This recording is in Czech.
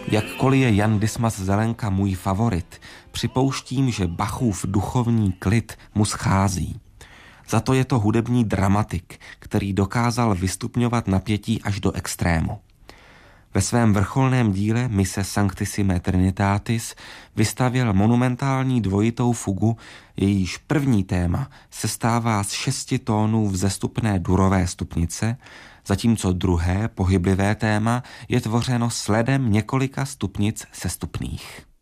Jakkoliv je Jan Dismas Zelenka můj favorit, připouštím, že Bachův duchovní klid mu schází. Za to je to hudební dramatik, který dokázal vystupňovat napětí až do extrému. Ve svém vrcholném díle Mise Sanctissime Trinitatis vystavěl monumentální dvojitou fugu, jejíž první téma sestává z 6 tónů vzestupné durové stupnice, zatímco druhé pohyblivé téma je tvořeno sledem několika stupnic sestupných.